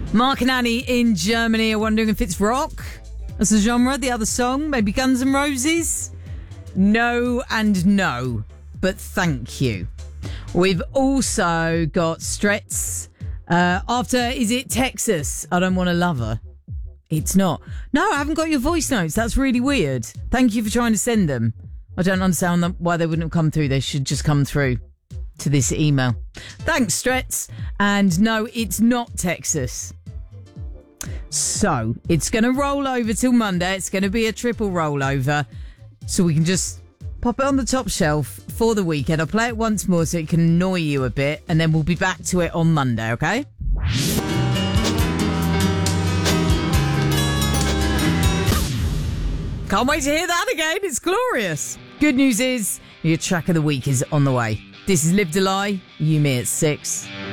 Mark and Annie in Germany are wondering if it's rock as a genre. The other song, maybe Guns N' Roses? No and no, but thank you. We've also got Stretz. After, is it Texas? I Don't Want to Love Her. It's not. No, I haven't got your voice notes. That's really weird. Thank you for trying to send them. I don't understand why they wouldn't have come through. They should just come through to this email. Thanks, Stretz. And no, it's not Texas. So, it's going to roll over till Monday. It's going to be a triple rollover. So we can just pop it on the top shelf for the weekend. I'll play it once more so it can annoy you a bit. And then we'll be back to it on Monday, okay? Can't wait to hear that again. It's glorious. Good news is, your track of the week is on the way. This is Live to Lie. You, me at 6.